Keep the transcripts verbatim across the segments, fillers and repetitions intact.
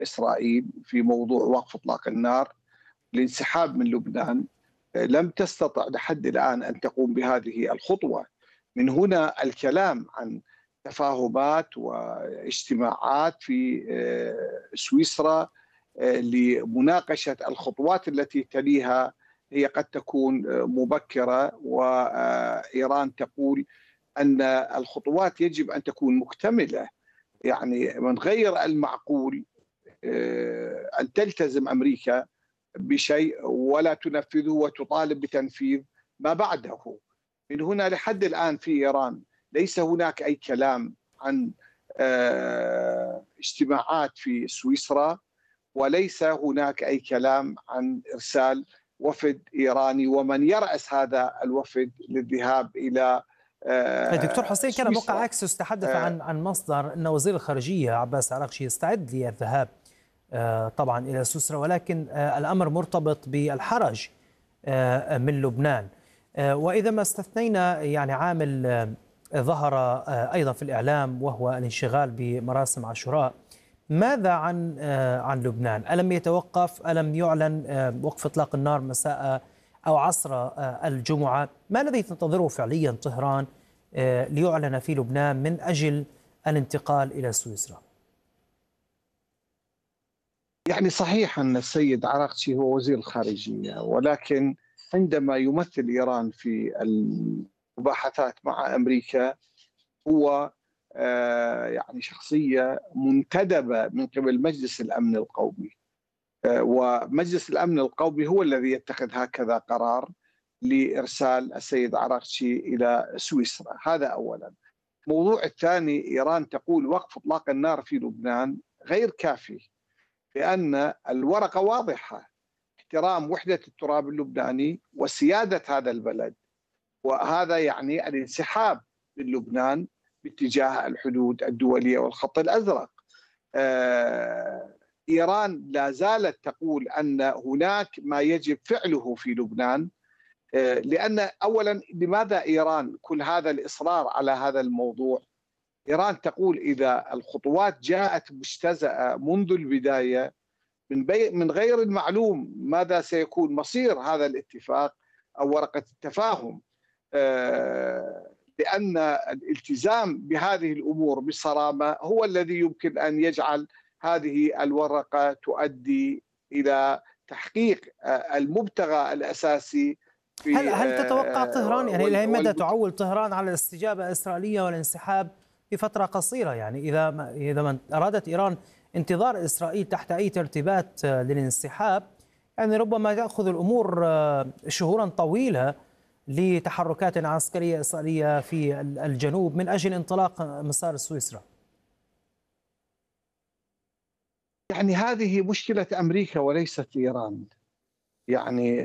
إسرائيل في موضوع وقف إطلاق النار، الانسحاب من لبنان، لم تستطع لحد الآن أن تقوم بهذه الخطوة. من هنا الكلام عن تفاهمات واجتماعات في سويسرا لمناقشة الخطوات التي تليها هي قد تكون مبكرة، وإيران تقول أن الخطوات يجب أن تكون مكتملة. يعني من غير المعقول أن تلتزم أمريكا بشيء ولا تنفذه وتطالب بتنفيذ ما بعده. من هنا لحد الآن في إيران ليس هناك أي كلام عن اجتماعات في سويسرا، وليس هناك أي كلام عن إرسال وفد إيراني ومن يرأس هذا الوفد للذهاب إلى دكتور حسين، كان موقع سويسرا. أكسيوس تحدث عن عن مصدر أن وزير الخارجية عباس عراقشي يستعد للذهاب طبعا إلى سويسرا، ولكن الأمر مرتبط بالحرج من لبنان. وإذا ما استثنينا يعني عامل ظهر أيضا في الإعلام وهو الانشغال بمراسم عاشوراء، ماذا عن عن لبنان؟ ألم يتوقف؟ ألم يعلن وقف إطلاق النار مساء أو عصر الجمعة؟ ما الذي تنتظره فعليا طهران ليعلن في لبنان من أجل الانتقال إلى سويسرا؟ يعني صحيح أن السيد عراقشي هو وزير الخارجية، ولكن عندما يمثل إيران في المباحثات مع أمريكا هو يعني شخصية منتدبة من قبل مجلس الأمن القومي، ومجلس الأمن القومي هو الذي يتخذ هكذا قرار لإرسال السيد عراقشي إلى سويسرا. هذا أولا. الموضوع الثاني، إيران تقول وقف إطلاق النار في لبنان غير كافي، لأن الورقة واضحة: احترام وحدة التراب اللبناني وسيادة هذا البلد، وهذا يعني الانسحاب من لبنان باتجاه الحدود الدولية والخط الأزرق. آه إيران لا زالت تقول أن هناك ما يجب فعله في لبنان، آه لأن أولا لماذا إيران كل هذا الإصرار على هذا الموضوع؟ إيران تقول إذا الخطوات جاءت مجتزأة منذ البداية من, بي من غير المعلوم ماذا سيكون مصير هذا الاتفاق أو ورقة التفاهم، آه لأن الالتزام بهذه الأمور بصرامة هو الذي يمكن أن يجعل هذه الورقة تؤدي إلى تحقيق المبتغى الأساسي في هل هل تتوقع طهران يعني إلى مدى تعول طهران على الاستجابة الإسرائيلية والانسحاب في فترة قصيرة؟ يعني إذا ما إذا ما أرادت إيران انتظار إسرائيل تحت أي ترتيبات للانسحاب، يعني ربما تأخذ الأمور شهورا طويلة لتحركات عسكرية إسرائيلية في الجنوب من أجل انطلاق مسار سويسرا. يعني هذه مشكلة أمريكا وليست إيران. يعني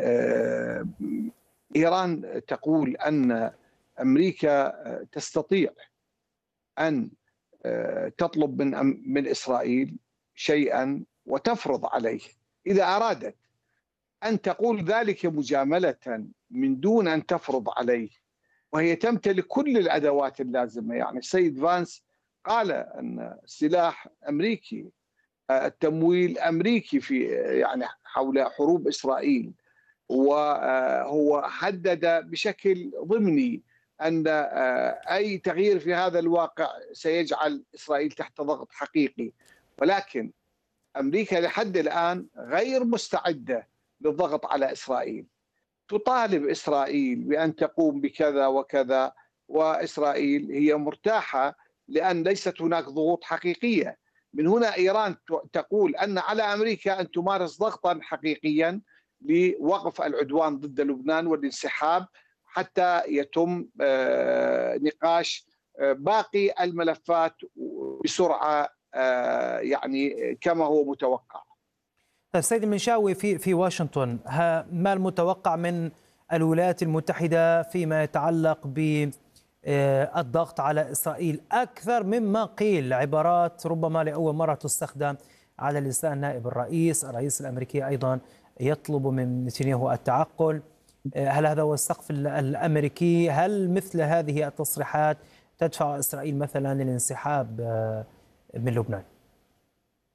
إيران تقول أن أمريكا تستطيع أن تطلب من من إسرائيل شيئا وتفرض عليه إذا أرادت، أن تقول ذلك مجاملة من دون أن تفرض عليه، وهي تمتلك كل الأدوات اللازمة. يعني السيد فانس قال أن السلاح أمريكي، التمويل أمريكي في يعني حول حروب إسرائيل، وهو حدد بشكل ضمني أن أي تغيير في هذا الواقع سيجعل إسرائيل تحت ضغط حقيقي. ولكن أمريكا لحد الآن غير مستعدة للضغط على إسرائيل، تطالب إسرائيل بأن تقوم بكذا وكذا، وإسرائيل هي مرتاحة لأن ليست هناك ضغوط حقيقية. من هنا إيران تقول أن على أمريكا أن تمارس ضغطا حقيقيا لوقف العدوان ضد لبنان والانسحاب حتى يتم نقاش باقي الملفات بسرعة يعني كما هو متوقع. السيد المنشاوي، في في واشنطن ما المتوقع من الولايات المتحدة فيما يتعلق بالضغط على إسرائيل أكثر مما قيل؟ عبارات ربما لأول مرة تستخدم على لسان نائب الرئيس، الرئيس الأمريكي أيضا يطلب من نتنياهو التعقل. هل هذا هو السقف الأمريكي؟ هل مثل هذه التصريحات تدفع إسرائيل مثلا للانسحاب من لبنان؟